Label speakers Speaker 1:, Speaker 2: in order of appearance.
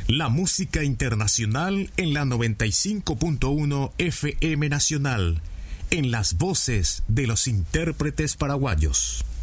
Speaker 1: La música internacional en la 95.1 FM Nacional, en las voces de los intérpretes paraguayos.